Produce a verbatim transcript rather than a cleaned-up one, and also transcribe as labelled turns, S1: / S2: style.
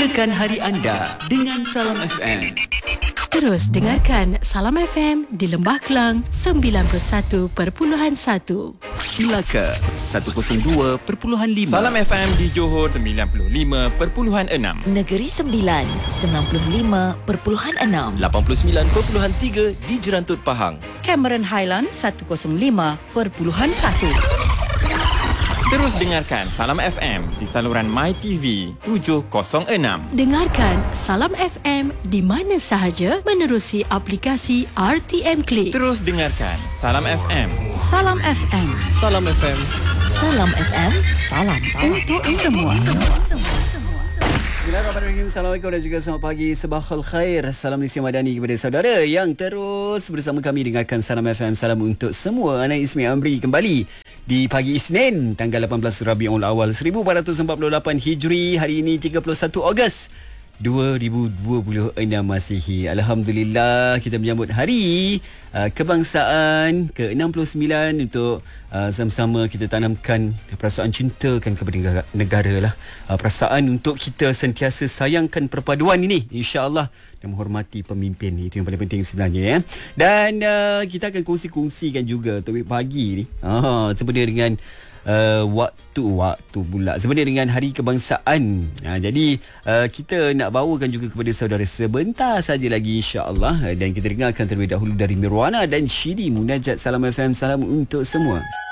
S1: Sempurnakan hari anda dengan Salam F M.
S2: Terus dengarkan Salam F M di Lembah Kelang sembilan puluh satu perpuluhan satu,
S1: Melaka seratus dua perpuluhan lima,
S3: Salam F M di Johor sembilan puluh lima perpuluhan enam,
S4: Negeri Sembilan sembilan puluh lima perpuluhan enam,
S5: lapan puluh sembilan perpuluhan tiga di Jerantut Pahang,
S6: Cameron Highland seratus lima perpuluhan satu.
S3: Terus dengarkan Salam F M di saluran MyTV tujuh kosong enam.
S2: Dengarkan Salam F M di mana sahaja menerusi aplikasi R T M Click.
S3: Terus dengarkan Salam F M.
S6: Salam F M.
S5: Salam F M.
S4: Salam F M. Salam
S6: Untuk semua.
S7: Bismillahirrahmanirrahim. Assalamualaikum dan juga selamat pagi. Sabahul khair. Salam Malaysia Madani kepada saudara yang terus bersama kami dengarkan Salam F M. Salam untuk semua. Ana Ismi Amri kembali di pagi Isnin tanggal lapan belas Rabiul Awal seribu empat ratus empat puluh lapan Hijri. Hari ini tiga puluh satu Ogos dua ribu dua puluh enam Masihi. Alhamdulillah kita menyambut hari uh, kebangsaan ke enam puluh sembilan untuk uh, sama-sama kita tanamkan perasaan cinta kan kepada negara, negara lah. Uh, perasaan untuk kita sentiasa sayangkan perpaduan ini insya-Allah dan menghormati pemimpin. Itu yang paling penting sebenarnya ya. Dan uh, kita akan kongsi-kongsikan juga topik pagi ni. Ah sebenarnya dengan Uh, waktu waktu pula sebenarnya dengan hari kebangsaan. Ha, jadi uh, kita nak bawakan juga kepada saudara sebentar saja lagi insya-Allah, dan kita dengarkan terlebih dahulu dari Mirwana dan Shidi Munajat. Salam F M, salam untuk semua.